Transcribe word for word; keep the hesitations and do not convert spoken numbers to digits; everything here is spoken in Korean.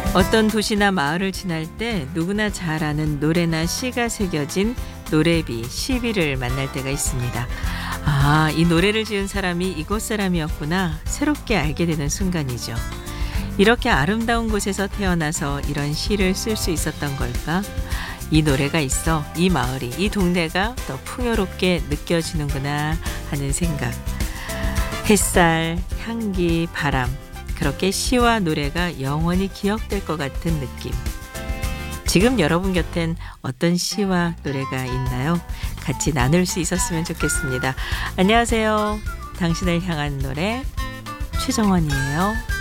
어떤 도시나 마을을 지날 때 누구나 잘 아는 노래나 시가 새겨진 노래비, 시비를 만날 때가 있습니다. 아, 이 노래를 지은 사람이 이곳 사람이었구나 새롭게 알게 되는 순간이죠. 이렇게 아름다운 곳에서 태어나서 이런 시를 쓸 수 있었던 걸까? 이 노래가 있어 이 마을이, 이 동네가 더 풍요롭게 느껴지는구나 하는 생각. 햇살, 향기, 바람, 그렇게 시와 노래가 영원히 기억될 것 같은 느낌. 지금 여러분 곁엔 어떤 시와 노래가 있나요? 같이 나눌 수 있었으면 좋겠습니다. 안녕하세요. 당신을 향한 노래 최정원이에요.